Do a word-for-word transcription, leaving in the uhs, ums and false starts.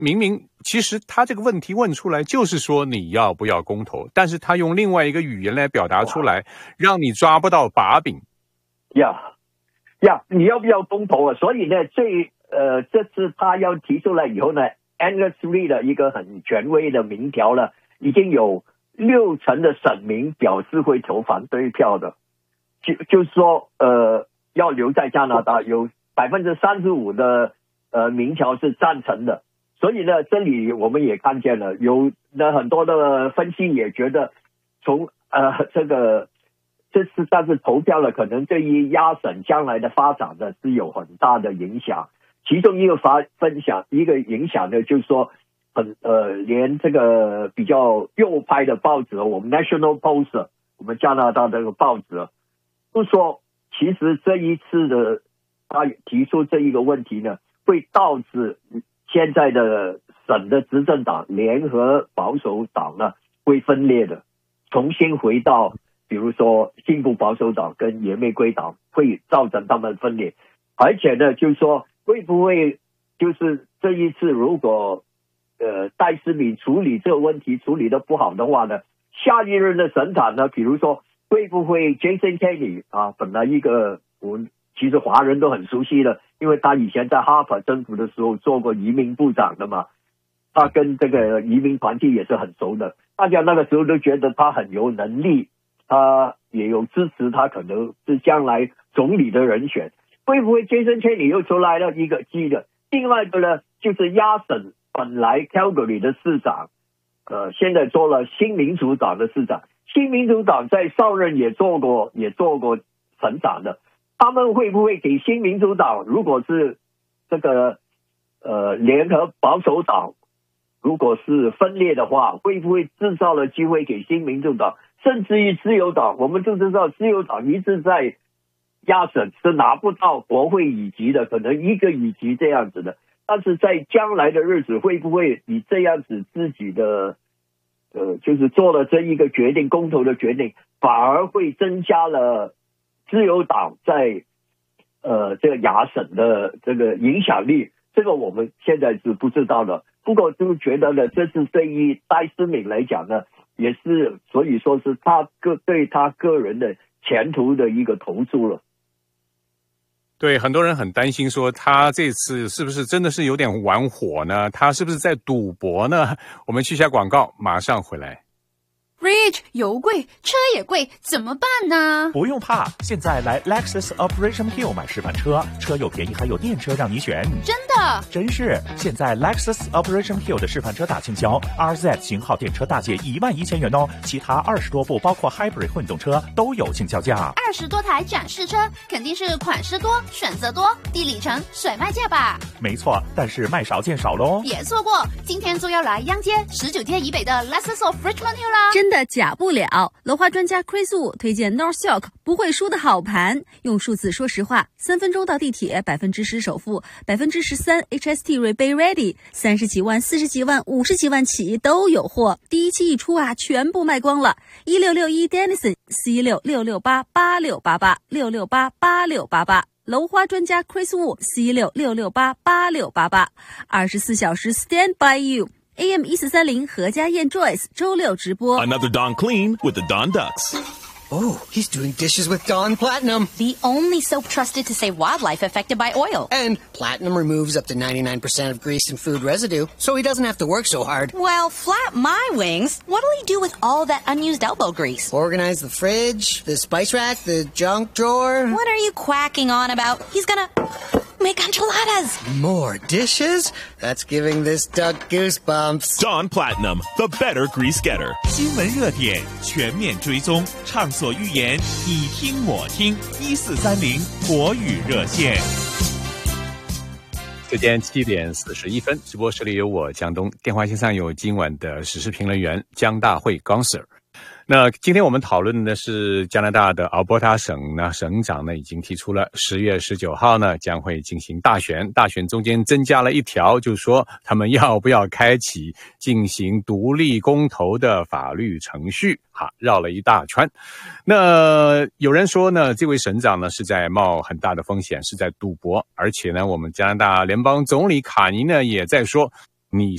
明明其实他这个问题问出来就是说你要不要公投，但是他用另外一个语言来表达出来，让你抓不到把柄。 呀呀，你要不要公投啊？所以呢，这呃这次他要提出来以后呢 ，Angus Reid 的一个很权威的民调呢，已经有六成的省民表示会投反对票的，就就是说呃要留在加拿大，有百分之三十五的呃民调是赞成的。所以呢，这里我们也看见了，有那很多的分析也觉得从，呃这个这次但是投票了，可能对于亚省将来的发展呢是有很大的影响。其中一个发分享一个影响呢，就是说，很呃连这个比较右派的报纸，我们 National Post， 我们加拿大这个报纸，都说其实这一次的他提出这一个问题呢，会导致现在的省的执政党联合保守党呢会分裂的，重新回到比如说进步保守党跟野玫瑰党，会造成他们分裂。而且呢，就是说会不会就是这一次如果呃戴思敏处理这个问题处理的不好的话呢，下一任的省长呢，比如说会不会 Jason Kenney 啊，本来一个我们其实华人都很熟悉的，因为他以前在哈珀政府的时候做过移民部长的嘛，他跟这个移民团体也是很熟的，大家那个时候都觉得他很有能力，他也有支持他可能是将来总理的人选。会不会 Jason Kenney 又出来了一个记的？另外一个呢，就是亚省本来 Calgary 的市长，呃，现在做了新民主党的市长，新民主党在上任也做过也做过省长的。他们会不会给新民主党，如果是这个呃联合保守党如果是分裂的话，会不会制造了机会给新民主党，甚至于自由党？我们都知道自由党一直在亚省是拿不到国会议席的，可能一个议席这样子的，但是在将来的日子会不会你这样子自己的呃就是做了这一个决定，公投的决定，反而会增加了自由党在呃这个亚省的这个影响力，这个我们现在是不知道的。不过就觉得呢，这是对于戴思敏来讲呢，也是所以说是他个对他个人的前途的一个投注了。 对，很多人很担心说他这次是不是真的是有点玩火呢？他是不是在赌博呢？我们去下广告，马上回来。 Rich， 油贵，车也贵，怎么办呢？ 不用怕，现在来 Lexus Operation Hill 买示范车，车又便宜还有电车让你选。 真的？ 真是！现在 Lexus Operation Hill 的示范车大倾销 ，R Z 型号电车大借一万一千元哦，其他二十多部包括 Hybrid 混动车都有倾销价。 二十多台展示车，肯定是款式多、选择多、低里程、甩卖价吧？ 没错，但是卖少见少喽。 别错过，今天就要来央街十九街以北的 Lexus of Richmond Hill 啦！ 真的假不了，楼花专家 Chris Wu 推荐 North York 不会输的好盘，用数字说实话，三分钟到地铁，百分之十首付，百分之十三 H S T rebate ready， 三十几万、四十几万、五十几万起都有货，第一期一出啊，全部卖光了。一六六一 Denison 四一六六六八八六八八六六八八六八八。楼花专家 Chris Wu 四一六六六八八六八八，二十四小时 Stand by you。A M 一四三零何家燕 Joyce 周六直播。 Another Dawn clean with the Dawn Ducks. Oh, he's doing dishes with Dawn Platinum. The only soap trusted to save wildlife affected by oil. And Platinum removes up to ninety-nine percent of grease and food residue, so he doesn't have to work so hard. Well, flap my wings. What'll he do with all that unused elbow grease? Organize the fridge, the spice rack, the junk drawer. What are you quacking on about? He's gonna make enchiladas. More dishes? That's giving this duck goosebumps. Dawn Platinum, the better grease getter. 新闻热点全面追踪，畅所欲言，你听我听，一四三零国语热线。 时间七点四十一分，直播室里有我江东，电话线上有今晚的时事评论员江大会刚 Sir。那今天我们讨论的是加拿大的阿尔伯塔省呢，省长呢已经提出了十月十九号呢将会进行大选，大选中间增加了一条，就是说他们要不要开启进行独立公投的法律程序，哈，绕了一大圈。那有人说呢，这位省长呢是在冒很大的风险，是在赌博，而且呢，我们加拿大联邦总理卡尼呢也在说， 你